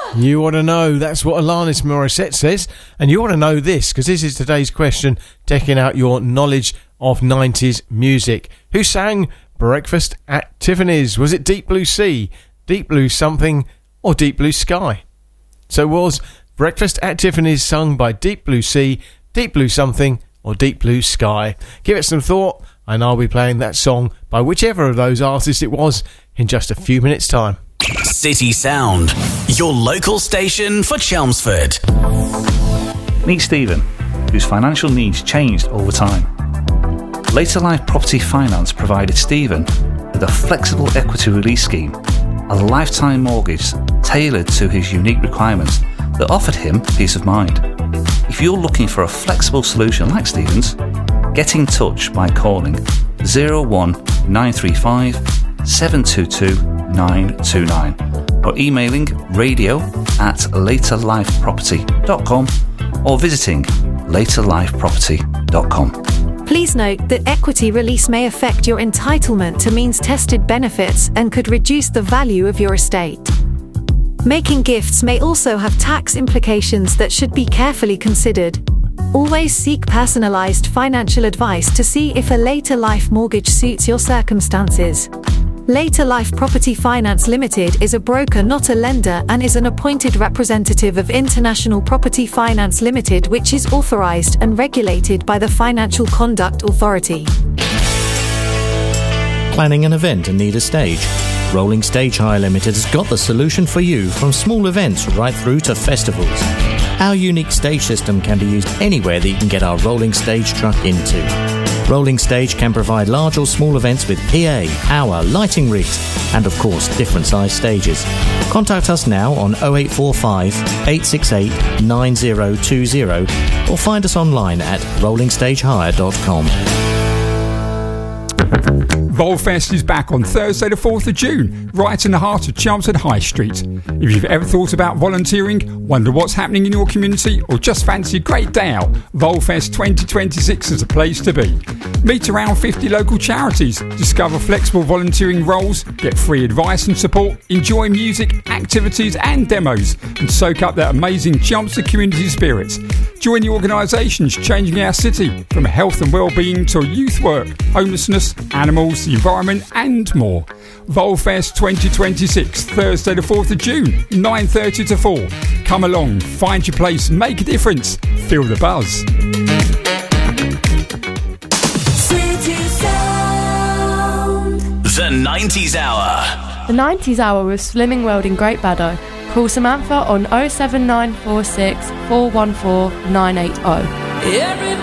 You ought to know, that's what Alanis Morissette says. And you ought to know this, because this is today's question, decking out your knowledge of 90s music. Who sang Breakfast at Tiffany's? Was it Deep Blue Sea, Deep Blue Something, or Deep Blue Sky? So was Breakfast at Tiffany's sung by Deep Blue Sea, Deep Blue Something, or Deep Blue Sky? Give it some thought, and I'll be playing that song by whichever of those artists it was in just a few minutes' time. City Sound, your local station for Chelmsford. Meet Stephen, whose financial needs changed over time. Later Life Property Finance provided Stephen with a flexible equity release scheme, a lifetime mortgage tailored to his unique requirements that offered him peace of mind. If you're looking for a flexible solution like Stephen's, get in touch by calling 01935 722 929 or emailing radio@laterlifeproperty.com or visiting laterlifeproperty.com. Please note that equity release may affect your entitlement to means-tested benefits and could reduce the value of your estate. Making gifts may also have tax implications that should be carefully considered. Always seek personalised financial advice to see if a later life mortgage suits your circumstances. Later Life Property Finance Limited is a broker, not a lender, and is an appointed representative of International Property Finance Limited, which is authorised and regulated by the Financial Conduct Authority. Planning an event and need a stage? Rolling Stage Hire Limited has got the solution for you, from small events right through to festivals. Our unique stage system can be used anywhere that you can get our rolling stage truck into. Rolling Stage can provide large or small events with PA, power, lighting rigs, and of course different size stages. Contact us now on 0845 868 9020 or find us online at rollingstagehire.com. Volfest is back on Thursday the 4th of June, right in the heart of Chelmsford High Street. If you've ever thought about volunteering, wonder what's happening in your community, or just fancy a great day out, Volfest 2026 is the place to be. Meet around 50 local charities, discover flexible volunteering roles, get free advice and support, enjoy music, activities and demos, and soak up that amazing Chelmsford community spirit. Join the organisations changing our city, from health and well-being to youth work, homelessness, animals, the environment and more. Volfest 2026, Thursday the 4th of June, 9:30 to 4. Come along, find your place, make a difference, feel the buzz. City Sound. The 90s Hour. The 90s Hour with Slimming World in Great Baddow. Call Samantha on 07946 414 980.